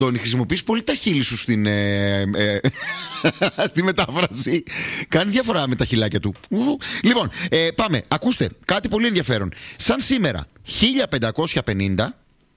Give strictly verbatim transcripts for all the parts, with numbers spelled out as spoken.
Τον χρησιμοποιείς πολύ τα χείλη σου στην, ε, ε, στη μετάφραση. Κάνει διαφορά με τα χειλάκια του. Λοιπόν, ε, πάμε. Ακούστε, κάτι πολύ ενδιαφέρον. Σαν σήμερα, χίλια πεντακόσια πενήντα,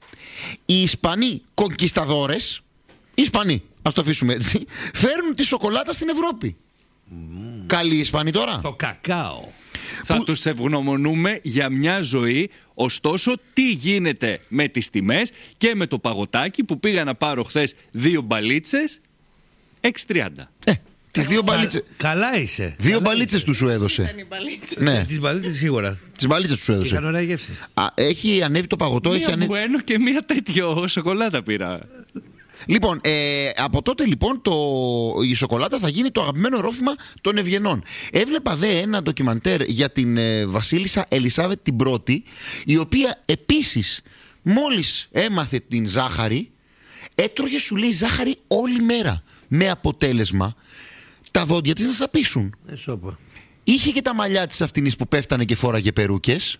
οι Ισπανοί κονκισταδόρες, οι Ισπανοί, ας το αφήσουμε έτσι, φέρνουν τη σοκολάτα στην Ευρώπη. Mm. Καλοί Ισπανοί τώρα. Το κακάο. Θα που... τους ευγνωμονούμε για μια ζωή. Ωστόσο, τι γίνεται με τις τιμές και με το παγωτάκι που πήγα να πάρω χθες δύο μπαλίτσες έξι τριάντα. Ε, τις δύο μπαλίτσες. Καλά είσαι. Δύο μπαλίτσες του σου έδωσε. Ναι. Τις μπαλίτσες σίγουρα. Τις μπαλίτσες του σου έδωσε. Είχαν ωραία γεύση. Α, έχει ανέβει το παγωτό. Μία έχει ανέβει... μπουένο και μία τέτοιο σοκολάτα πήρα. Λοιπόν, ε, από τότε λοιπόν το, η σοκολάτα θα γίνει το αγαπημένο ρόφημα των ευγενών. Έβλεπα δε ένα ντοκιμαντέρ για την ε, βασίλισσα Ελισάβετ την πρώτη, η οποία επίσης μόλις έμαθε την ζάχαρη, έτρωγε, σου λέει, ζάχαρη όλη μέρα. Με αποτέλεσμα τα δόντια της να σαπίσουν. Ε, σώπα. Είχε και τα μαλλιά της αυτινής που πέφτανε και φόραγε περούκες.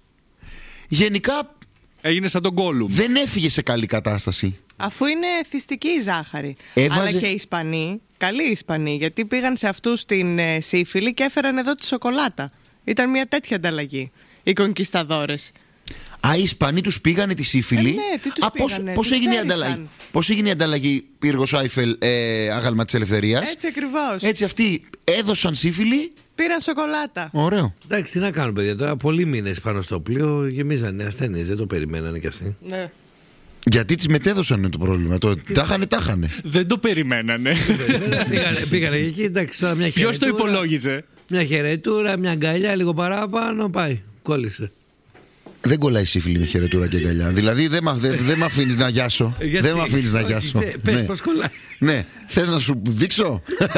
Γενικά έγινε σαν τον Γκόλουμ. Δεν έφυγε σε καλή κατάσταση. Αφού είναι θυστική η ζάχαρη. Έβαζε... Αλλά και οι Ισπανοί, καλοί Ισπανοί, γιατί πήγαν σε αυτούς την ε, σύφυλλη και έφεραν εδώ τη σοκολάτα. Ήταν μια τέτοια ανταλλαγή. Οι κονκισταδόρες. Α, οι Ισπανοί τους πήγανε τη σύφυλλη. Ε, ναι, τι τους Α, πώς, πήγανε, πώς, τους έγινε η στέρισαν. ανταλλαγή, πώς έγινε η ανταλλαγή Πύργος Άιφελ, ε, άγαλμα της ελευθερίας. Έτσι ακριβώς. Έτσι αυτοί έδωσαν σύφυλλη. Πήραν σοκολάτα. Ωραίο. Εντάξει, τι να κάνουν, παιδιά. Τώρα πολλοί μήνες πάνω στο πλοίο γεμίζανε ασθένειες. Δεν το περιμένανε κι αυτοί. Ναι. Γιατί τις μετέδωσαν είναι το πρόβλημα. Το, τα είχανε, τα είχανε. Δεν το περιμένανε. πήγανε, πήγανε εκεί, εντάξει, τώρα μια χαιρετούρα. Ποιος το υπολόγιζε? Μια χαιρετούρα, μια αγκαλιά, λίγο παράπανο, πάει. Κόλλησε. Δεν κολλάει σύφυλλη με χαιρετούρα και αγκαλιά. Δηλαδή δεν με δε, δε μ' αφήνεις να γιάσω. Δεν μ' αφήνεις να γιάσω. Πες ναι. πώς κολλάει. Ναι, θες να σου δείξω?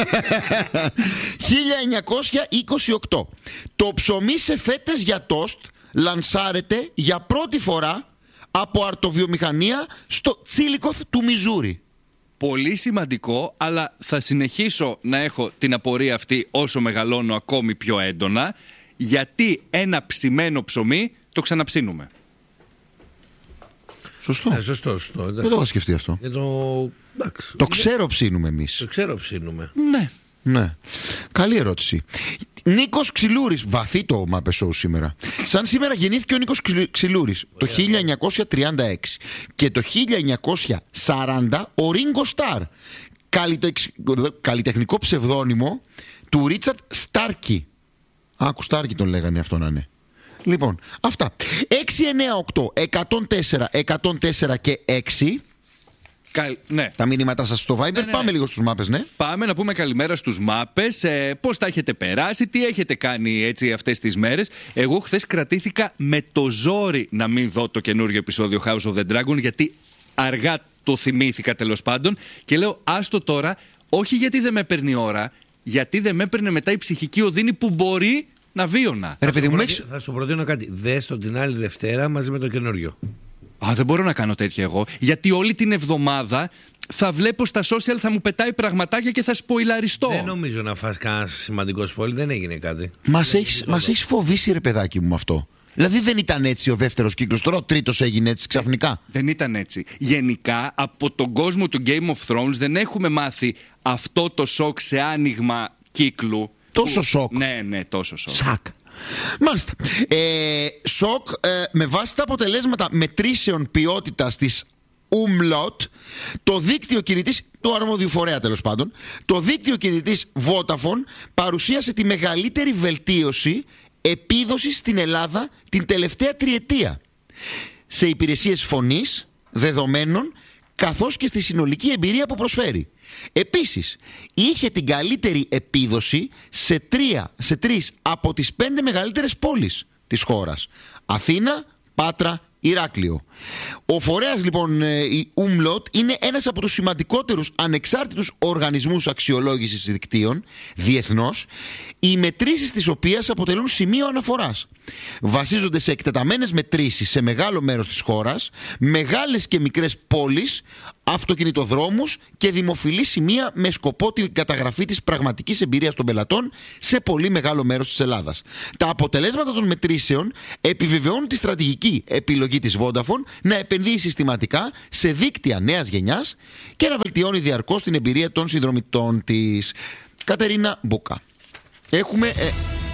χίλια εννιακόσια είκοσι οκτώ. Το ψωμί σε φέτες για τόστ λανσάρεται για πρώτη φορά από αρτοβιομηχανία στο Τσίλικοφ του Μιζούρι. Πολύ σημαντικό, αλλά θα συνεχίσω να έχω την απορία αυτή όσο μεγαλώνω ακόμη πιο έντονα. Γιατί ένα ψημένο ψωμί το ξαναψήνουμε? Σωστό. Ε, σωστό, σωστό. Δεν το είχα σκεφτεί αυτό. Για το... το ξέρω ψήνουμε εμείς. Το ξέρω ψήνουμε. Ναι. Ναι. Καλή ερώτηση. Νίκος Ξυλούρης. Βαθύ το Μάπε Σόου σήμερα. Σαν σήμερα γεννήθηκε ο Νίκος Ξυλούρης το χίλια εννιακόσια τριάντα έξι. Και το χίλια εννιακόσια σαράντα ο Ρίγκο Σταρ. Καλλιτεχνικό ψευδόνυμο του Ρίτσαρντ Στάρκι. Άκου Στάρκι τον λέγανε αυτό να είναι. Λοιπόν, αυτά. έξι εννιά οκτώ εκατόν τέσσερα εκατόν τέσσερα και έξι. Καλ... Ναι. Τα μηνύματά σας στο Viber. Ναι, ναι, Πάμε ναι. λίγο στους μάπες, ναι. Πάμε να πούμε καλημέρα στους μάπες. Ε, πώς τα έχετε περάσει, τι έχετε κάνει έτσι αυτές τις μέρες. Εγώ χθες κρατήθηκα με το ζόρι να μην δω το καινούριο επεισόδιο House of the Dragon, γιατί αργά το θυμήθηκα τέλος πάντων. Και λέω άστο τώρα, όχι γιατί δεν με παίρνει ώρα, γιατί δεν με έπαιρνε μετά η ψυχική οδύνη που μπορεί να βίωνα. Θα, σου προτείνω, θα σου προτείνω κάτι. Δες το την άλλη Δευτέρα μαζί με το καινούριο. Α, δεν μπορώ να κάνω τέτοια εγώ. Γιατί όλη την εβδομάδα θα βλέπω στα social, θα μου πετάει πραγματάκια και θα σποιλαριστώ. Δεν νομίζω να φας κανένα σημαντικό spoil, δεν έγινε κάτι. Μας έχεις, μας έχεις φοβήσει, ρε παιδάκι μου, αυτό. Δηλαδή δεν ήταν έτσι ο δεύτερος κύκλος, τώρα ο τρίτος έγινε έτσι ξαφνικά. Δεν ήταν έτσι. Γενικά από τον κόσμο του Game of Thrones δεν έχουμε μάθει αυτό το σοκ σε άνοιγμα κύκλου. Τόσο που... σοκ. Ναι, ναι, τόσο σοκ. Σακ. Μάλιστα. Ε, σοκ ε, με βάση τα αποτελέσματα μετρήσεων ποιότητας της Umlaut, το δίκτυο κινητής του αρμόδιου φορέα τέλος πάντων, το δίκτυο κινητής Vodafone παρουσίασε τη μεγαλύτερη βελτίωση επίδοσης στην Ελλάδα την τελευταία τριετία σε υπηρεσίες φωνής, δεδομένων, καθώς και στη συνολική εμπειρία που προσφέρει. Επίσης, είχε την καλύτερη επίδοση σε, τρία, σε τρεις από τις πέντε μεγαλύτερες πόλεις της χώρας. Αθήνα, Πάτρα, Ηράκλειο. Ο φορέας λοιπόν, η Umlaut, είναι ένας από τους σημαντικότερους ανεξάρτητους οργανισμούς αξιολόγησης δικτύων διεθνώς, οι μετρήσεις της οποίας αποτελούν σημείο αναφοράς. Βασίζονται σε εκτεταμένες μετρήσεις σε μεγάλο μέρος της χώρας, μεγάλες και μικρές πόλεις, αυτοκινητοδρόμους και δημοφιλή σημεία με σκοπό την καταγραφή της πραγματικής εμπειρίας των πελατών σε πολύ μεγάλο μέρος της Ελλάδας. Τα αποτελέσματα των μετρήσεων επιβεβαιώνουν τη στρατηγική επιλογή παραγωγή της Vodafone να επενδύει συστηματικά σε δίκτυα νέας γενιάς και να βελτιώνει διαρκώς την εμπειρία των συνδρομητών της. Κατερίνα Μπούκα. Έχουμε... Ε...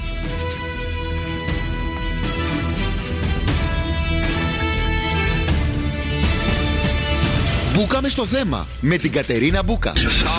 Μπούκαμε στο θέμα με την Κατερίνα Μπούκα.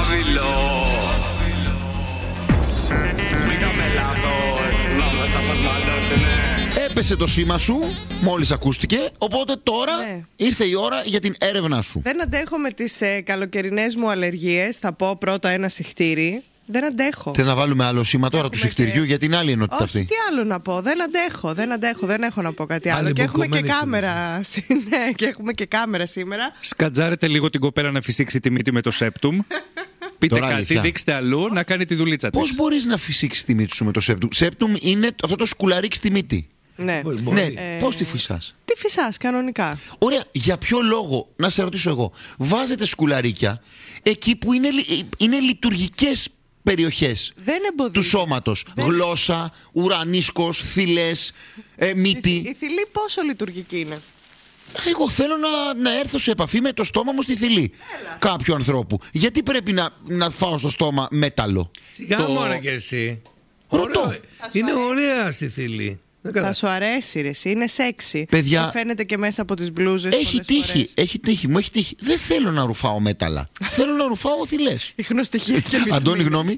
Έπεσε το σήμα σου, μόλις ακούστηκε, οπότε τώρα ναι. ήρθε η ώρα για την έρευνά σου. Δεν αντέχω με τις ε, καλοκαιρινές μου αλλεργίες. Θα πω πρώτα ένα σιχτήρι. Δεν αντέχω. Θες να βάλουμε άλλο σήμα τώρα έχουμε του σιχτηριού και... για την άλλη ενότητα Όχι, αυτή? Τι άλλο να πω. Δεν αντέχω. Δεν αντέχω. Δεν έχω να πω κάτι άλλο. Άλλη Και έχουμε και μπουκωμένη κάμερα. Ναι, και έχουμε και κάμερα σήμερα. Σκατζάρετε λίγο την κοπέρα να φυσήξει τη μύτη με το Septum. Πείτε Τώρα κάτι, αλήθεια. δείξτε αλλού να κάνει τη δουλίτσα της. Πώς μπορείς να φυσήξεις τη μύτη σου με το Septum? Septum είναι αυτό το σκουλαρίκι στη μύτη. Ναι. Ναι, Ε, πώς τη φυσάς? Τι φυσάς κανονικά? Ωραία, για ποιο λόγο, να σε ρωτήσω εγώ, βάζετε σκουλαρίκια εκεί που είναι, λει- είναι λειτουργικές περιοχές Δεν εμποδίζει. του σώματος? Δεν- Γλώσσα, ουρανίσκος, θηλές, ε, μύτη. Η, η θηλή πόσο λειτουργική είναι? Εγώ θέλω να, να έρθω σε επαφή με το στόμα μου στη θηλή κάποιου ανθρώπου. Γιατί πρέπει να, να φάω στο στόμα μέταλλο? Σιγά Το- μωρέ και εσύ. Ρωτώ. Ωραίο. Είναι ωραία στη θηλή. Δεν Θα κατα- σου αρέσει ρε εσύ, είναι σεξι. Παιδιά, Δεν φαίνεται και μέσα από τις μπλούζες. Έχει πολλές τύχει, φορές. έχει τύχει, μου έχει τύχει. Δεν θέλω να ρουφάω μέταλλα. Θέλω να ρουφάω θηλές. Ιχνοστοιχεία και βιταμίνες. Αντώνη, γνώμη.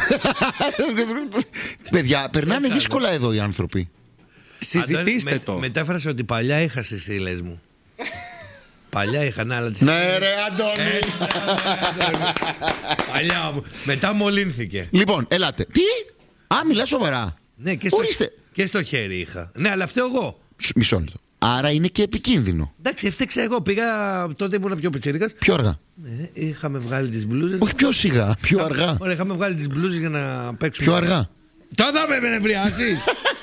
Παιδιά, περνάνε δύσκολα εδώ οι άνθρωποι. Συζητήστε Αντώνη, το. Με, μετάφρασε ότι παλιά είχα στις θύλες μου. Παλιά είχα, ναι, αλλά τις... Ναι, ρε, Αντώνη. Παλιά μου. Μετά μολύνθηκε. Λοιπόν, ελάτε. Τι? Α, μιλά σοβαρά. Ναι, και στο, Ορίστε. και στο χέρι είχα. Ναι, αλλά αυτό εγώ. Σ- Μισό λεπτό. Άρα είναι και επικίνδυνο. Εντάξει, έφτεξα εγώ. Πήγα, τότε ήμουν πιο πιτσιρίκας. Πιο αργά. Ναι, είχαμε βγάλει τις μπλούζες. Όχι, πιο σιγά, πιο αργά. Ωραία, είχαμε βγάλει τις μπλούζες για να παίξουμε. Πιο αργά. Τώρα με με νευριάσεις.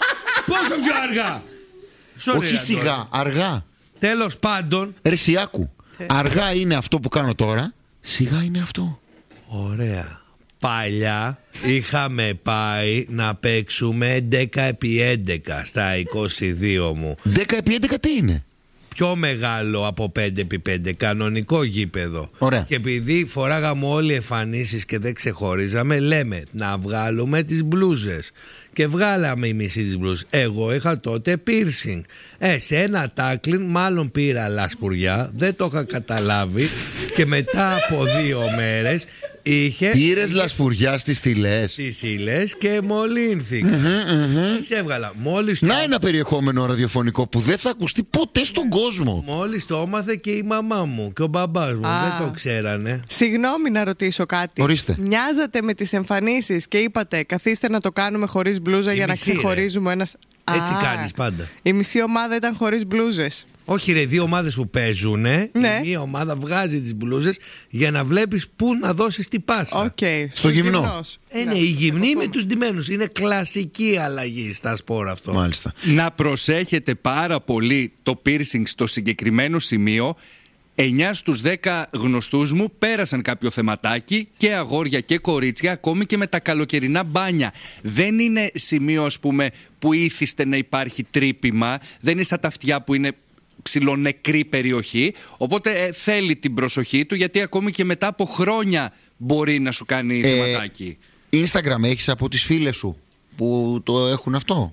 Πόσο πιο αργά? Sorry, Όχι Αντώνη. σιγά, αργά. Τέλος πάντων. Ρε Σιάκου, αργά είναι αυτό που κάνω τώρα, σιγά είναι αυτό. Ωραία. Παλιά είχαμε πάει να παίξουμε έντεκα επί έντεκα στα είκοσι δύο μου. δέκα επί έντεκα τι είναι? Πιο μεγάλο από πέντε επί πέντε, κανονικό γήπεδο. Ωραία. Και επειδή φοράγαμε όλοι εμφανίσεις και δεν ξεχωρίζαμε, λέμε να βγάλουμε τις μπλούζες. Και βγάλαμε η μισή της μπλούζες. Εγώ είχα τότε piercing. Ε, σε ένα τάκλιν μάλλον πήρα λασπουριά, δεν το είχα καταλάβει. Και μετά από δύο μέρες είχε... Πήρες λασπουριά στις θηλές? τις ύλες και μολύνθηκα. Τις έβγαλα. Μόλις το... Να ένα περιεχόμενο ραδιοφωνικό που δεν θα ακουστεί ποτέ στον κόσμο. Μόλις το έμαθε και η μαμά μου και ο μπαμπάς μου. Α. Δεν το ξέρανε. Συγγνώμη να ρωτήσω κάτι. Ορίστε. Μοιάζατε με τις εμφανίσεις και είπατε καθίστε να το κάνουμε χωρίς μπλούζα Η για να μισή, ρε. ξεχωρίζουμε ένας... Έτσι Α, κάνεις πάντα. Η μισή ομάδα ήταν χωρίς μπλούζες. Όχι ρε, δύο ομάδες που παίζουν. Ναι. Η μία ομάδα βγάζει τις μπλούζες για να βλέπεις πού να δώσεις την πάσα. Οκ. Στο γυμνό. γυμνός. Ε, ναι, οι γυμνοί με τους ντυμένους. Είναι κλασική αλλαγή στα σπορ αυτό. Μάλιστα. Να προσέχετε πάρα πολύ το piercing στο συγκεκριμένο σημείο. εννιά στους δέκα γνωστούς μου πέρασαν κάποιο θεματάκι, και αγόρια και κορίτσια, ακόμη και με τα καλοκαιρινά μπάνια. Δεν είναι σημείο, ας πούμε, που ήθιστε να υπάρχει τρύπημα, δεν είναι σαν τα αυτιά που είναι ψιλονεκρή περιοχή, οπότε ε, θέλει την προσοχή του, γιατί ακόμη και μετά από χρόνια μπορεί να σου κάνει Ε, θεματάκι. Instagram έχεις από τις φίλες σου που το έχουν αυτό?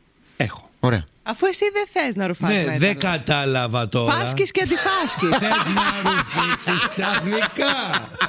Έχω. Ωραία. Αφού εσύ δεν θες να ρουφάς Ναι, μέταλλα. δεν κατάλαβα τώρα. Φάσκεις και αντιφάσκεις. Θες να ρουφήξεις ξαφνικά.